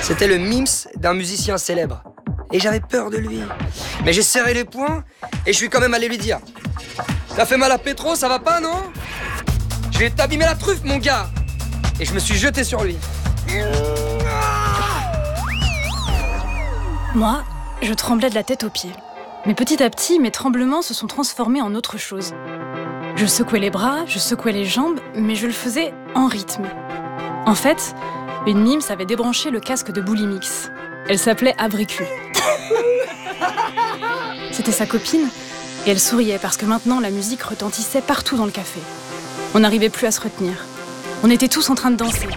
C'était le mims d'un musicien célèbre. Et j'avais peur de lui. Mais j'ai serré les poings et je suis quand même allé lui dire: t'as fait mal à Petro, ça va pas, non? Je vais t'abîmer la truffe, mon gars. Et je me suis jeté sur lui. Moi, je tremblais de la tête aux pieds. Mais petit à petit, mes tremblements se sont transformés en autre chose. Je secouais les bras, je secouais les jambes, mais je le faisais en rythme. En fait, une mims avait débranché le casque de Boulimix. Elle s'appelait Abricu. C'était sa copine, et elle souriait parce que maintenant la musique retentissait partout dans le café. On n'arrivait plus à se retenir. On était tous en train de danser.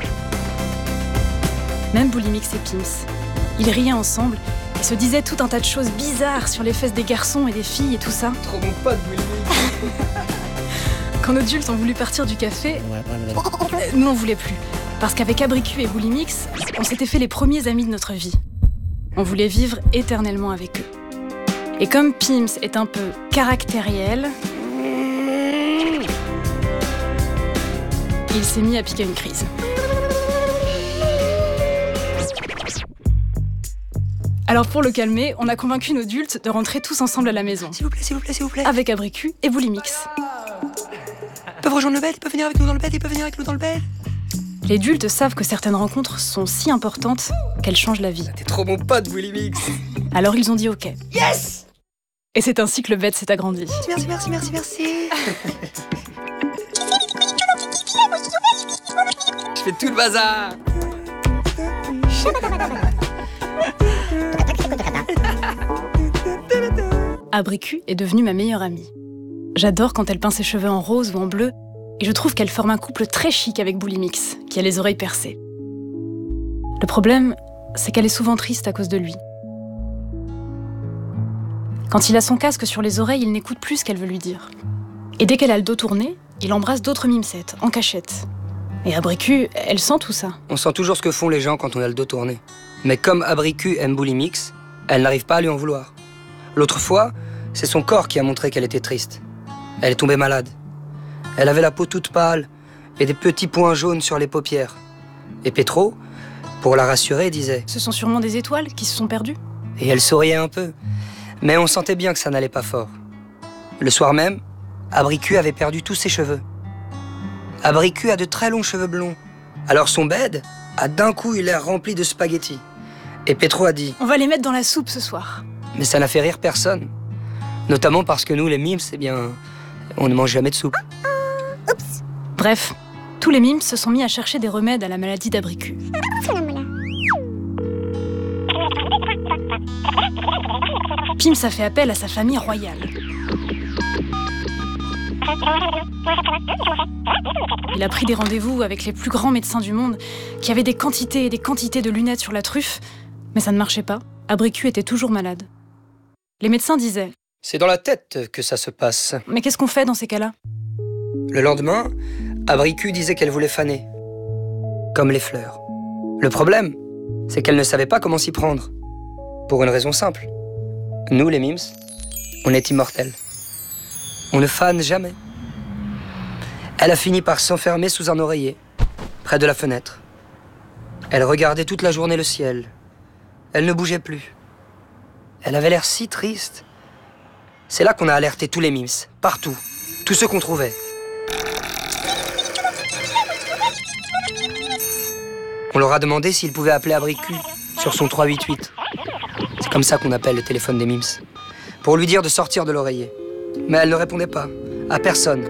Même Boulimix et Pims. Ils riaient ensemble et se disaient tout un tas de choses bizarres sur les fesses des garçons et des filles et tout ça. Trop mon pote, Boulimix. Quand nos adultes ont voulu partir du café, nous on voulait plus. Parce qu'avec Abricu et Boulimix, on s'était fait les premiers amis de notre vie. On voulait vivre éternellement avec eux. Et comme Pims est un peu caractériel, il s'est mis à piquer une crise. Alors pour le calmer, on a convaincu nos adultes de rentrer tous ensemble à la maison. S'il vous plaît, s'il vous plaît, s'il vous plaît. Avec Abricu et Boulimix. Ils peuvent rejoindre le bed, ils peuvent venir avec nous dans le bed, ils peuvent venir avec nous dans le bed. Les adultes savent que certaines rencontres sont si importantes qu'elles changent la vie. T'es trop mon pote, Boulimix. Alors ils ont dit OK. Yes! Et c'est ainsi que le bed s'est agrandi. Merci. Je fais tout le bazar. Abricu est devenue ma meilleure amie. J'adore quand elle peint ses cheveux en rose ou en bleu, et je trouve qu'elle forme un couple très chic avec Boulimix, qui a les oreilles percées. Le problème, c'est qu'elle est souvent triste à cause de lui. Quand il a son casque sur les oreilles, il n'écoute plus ce qu'elle veut lui dire. Et dès qu'elle a le dos tourné, il embrasse d'autres mimsettes, en cachette. Et Abricu, elle sent tout ça. On sent toujours ce que font les gens quand on a le dos tourné. Mais comme Abricu aime Boulimix, elle n'arrive pas à lui en vouloir. L'autre fois, c'est son corps qui a montré qu'elle était triste. Elle est tombée malade. Elle avait la peau toute pâle et des petits points jaunes sur les paupières. Et Petro, pour la rassurer, disait: Ce sont sûrement des étoiles qui se sont perdues. Et elle souriait un peu. Mais on sentait bien que ça n'allait pas fort. Le soir même, Abricu avait perdu tous ses cheveux. Abricu a de très longs cheveux blonds. Alors son bed a d'un coup eu l'air rempli de spaghettis. Et Petro a dit: On va les mettre dans la soupe ce soir. Mais ça n'a fait rire personne. Notamment parce que nous, les mims, eh bien, on ne mange jamais de soupe. Oups. Bref, tous les mims se sont mis à chercher des remèdes à la maladie d'Abricu. Pims a fait appel à sa famille royale. Il a pris des rendez-vous avec les plus grands médecins du monde qui avaient des quantités et des quantités de lunettes sur la truffe, mais ça ne marchait pas. Abricu était toujours malade. Les médecins disaient: C'est dans la tête que ça se passe. Mais qu'est-ce qu'on fait dans ces cas-là? Le lendemain, Abricu disait qu'elle voulait faner. Comme les fleurs. Le problème, c'est qu'elle ne savait pas comment s'y prendre. Pour une raison simple. Nous, les mims, on est immortels. On ne fane jamais. Elle a fini par s'enfermer sous un oreiller, près de la fenêtre. Elle regardait toute la journée le ciel. Elle ne bougeait plus. Elle avait l'air si triste. C'est là qu'on a alerté tous les mims, partout, tous ceux qu'on trouvait. On leur a demandé s'ils pouvaient appeler Abricu sur son 388. C'est comme ça qu'on appelle le téléphone des mims. Pour lui dire de sortir de l'oreiller. Mais elle ne répondait pas, à personne.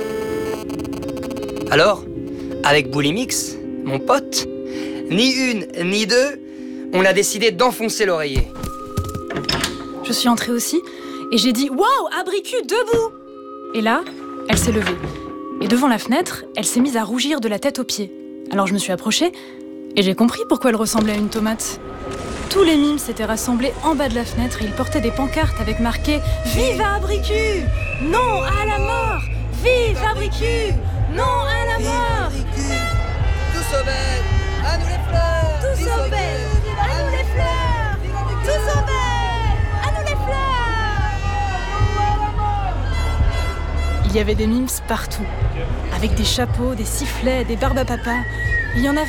Alors, avec Boulimix, mon pote, ni une, ni deux, on a décidé d'enfoncer l'oreiller. Je suis entrée aussi et j'ai dit: Waouh, Abricu, debout! Et là, elle s'est levée. Et devant la fenêtre, elle s'est mise à rougir de la tête aux pieds. Alors je me suis approchée et j'ai compris pourquoi elle ressemblait à une tomate. Tous les mims s'étaient rassemblés en bas de la fenêtre et ils portaient des pancartes avec marqué « Vive Abricu! Non à la mort! Vive Abricu! Non à la mort !» Tous au bed, à nous les fleurs! Tous au bed, à nous les fleurs! Tous au bed, à nous les fleurs! Il y avait des mims partout, avec des chapeaux, des sifflets, des barbes à papa. Il y en avait